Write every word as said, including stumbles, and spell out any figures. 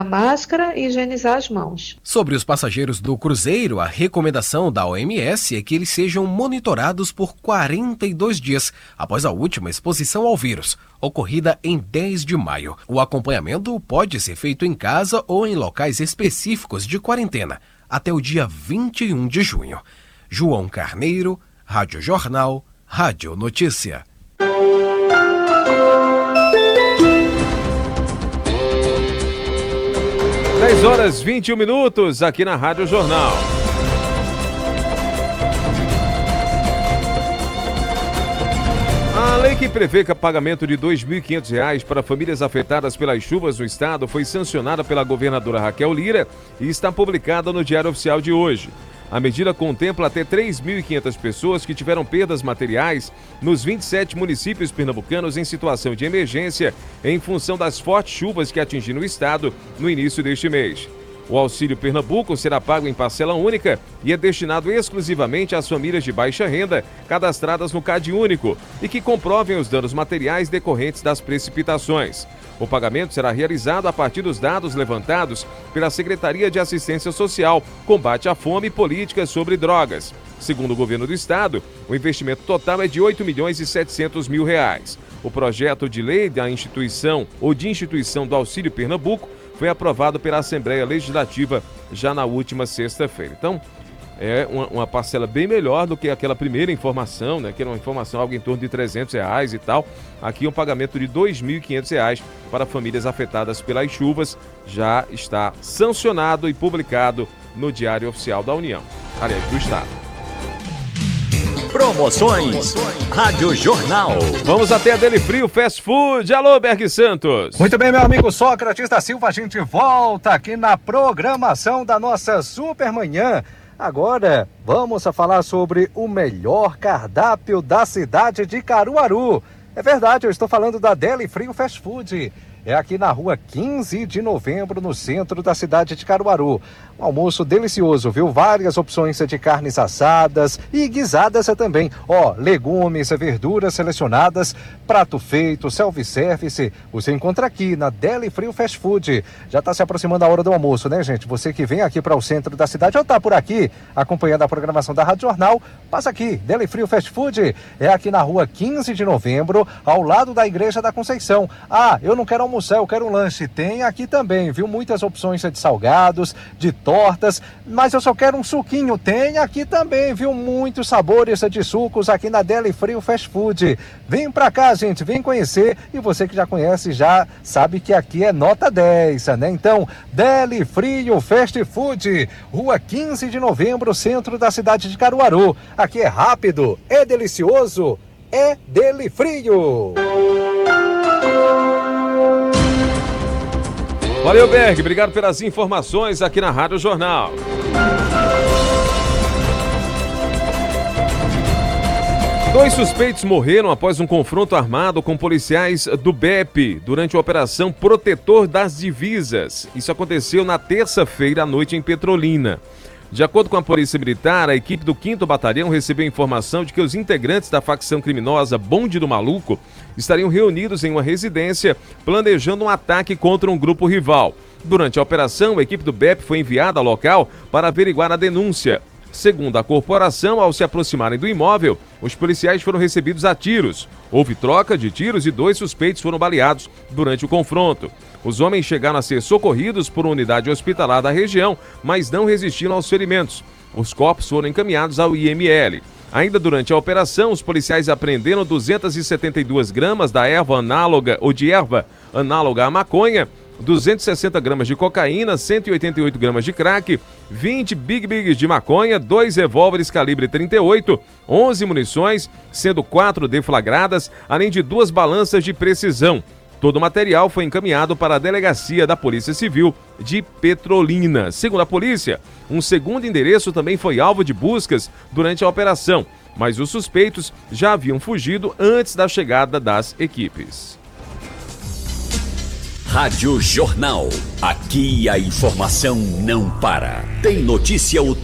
máscara e higienizar as mãos. Sobre os passageiros do cruzeiro, a recomendação da O M S é que eles sejam monitorados por quarenta e dois dias após a última exposição ao vírus, ocorrida em dez de maio. O acompanhamento pode ser feito em casa ou em locais específicos de quarentena, até o dia vinte e um de junho. João Carneiro, Rádio Jornal, Rádio Notícia. dez horas e vinte e um minutos aqui na Rádio Jornal. A lei que prevê que o pagamento de dois mil e quinhentos reais para famílias afetadas pelas chuvas no estado foi sancionada pela governadora Raquel Lira e está publicada no Diário Oficial de hoje. A medida contempla até três mil e quinhentas pessoas que tiveram perdas materiais nos vinte e sete municípios pernambucanos em situação de emergência em função das fortes chuvas que atingiram o estado no início deste mês. O Auxílio Pernambuco será pago em parcela única e é destinado exclusivamente às famílias de baixa renda cadastradas no Cade Único e que comprovem os danos materiais decorrentes das precipitações. O pagamento será realizado a partir dos dados levantados pela Secretaria de Assistência Social, Combate à Fome e Políticas sobre Drogas. Segundo o governo do estado, o investimento total é de oito milhões e setecentos mil reais. O projeto de lei da instituição ou de instituição do Auxílio Pernambuco foi aprovado pela Assembleia Legislativa já na última sexta-feira. Então, é uma, uma parcela bem melhor do que aquela primeira informação, né? Que era uma informação algo em torno de trezentos reais e tal. Aqui um pagamento de dois mil e quinhentos reais para famílias afetadas pelas chuvas já está sancionado e publicado no Diário Oficial da União, aliás, do Estado. Promoções Rádio Jornal. Vamos até a Deli Frio Fast Food. Alô, Berg Santos. Muito bem, meu amigo Sócrates da Silva, a gente volta aqui na programação da nossa Supermanhã. Agora, vamos a falar sobre o melhor cardápio da cidade de Caruaru. É verdade, eu estou falando da Deli Frio Fast Food. É aqui na rua quinze de novembro, no centro da cidade de Caruaru. Um almoço delicioso, viu? Várias opções de carnes assadas e guisadas também. Ó, legumes, verduras selecionadas, prato feito, self-service. Você encontra aqui na Deli Frio Fast Food. Já está se aproximando a hora do almoço, né, gente? Você que vem aqui para o centro da cidade ou está por aqui acompanhando a programação da Rádio Jornal, passa aqui. Deli Frio Fast Food é aqui na rua quinze de novembro, ao lado da Igreja da Conceição. Ah, eu não quero almoçar, eu quero um lanche. Tem aqui também, viu? Muitas opções de salgados, de tortas, mas eu só quero um suquinho. Tem aqui também, viu? Muitos sabores de sucos aqui na Deli Frio Fast Food. Vem pra cá, gente, vem conhecer. E você que já conhece, já sabe que aqui é nota dez, né? Então, Deli Frio Fast Food, rua quinze de novembro, centro da cidade de Caruaru. Aqui é rápido, é delicioso, é Deli Frio. Valeu, Berg. Obrigado pelas informações aqui na Rádio Jornal. Dois suspeitos morreram após um confronto armado com policiais do B E P durante a Operação Protetor das Divisas. Isso aconteceu na terça-feira à noite em Petrolina. De acordo com a Polícia Militar, a equipe do quinto Batalhão recebeu informação de que os integrantes da facção criminosa Bonde do Maluco estariam reunidos em uma residência planejando um ataque contra um grupo rival. Durante a operação, a equipe do B E P foi enviada ao local para averiguar a denúncia. Segundo a corporação, ao se aproximarem do imóvel, os policiais foram recebidos a tiros. Houve troca de tiros e dois suspeitos foram baleados durante o confronto. Os homens chegaram a ser socorridos por uma unidade hospitalar da região, mas não resistiram aos ferimentos. Os corpos foram encaminhados ao I M L. Ainda durante a operação, os policiais apreenderam duzentas e setenta e duas gramas da erva análoga ou de erva análoga à maconha, duzentas e sessenta gramas de cocaína, cento e oitenta e oito gramas de crack, vinte Big Bigs de maconha, dois revólveres calibre trinta e oito, onze munições, sendo quatro deflagradas, além de duas balanças de precisão. Todo o material foi encaminhado para a delegacia da Polícia Civil de Petrolina. Segundo a polícia, um segundo endereço também foi alvo de buscas durante a operação, mas os suspeitos já haviam fugido antes da chegada das equipes. Rádio Jornal. Aqui a informação não para. Tem notícia o